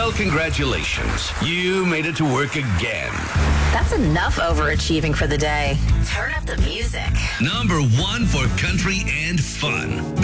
Well, congratulations. You made it to work again. That's enough overachieving for the day. Turn up the music. Number 1 for country and fun.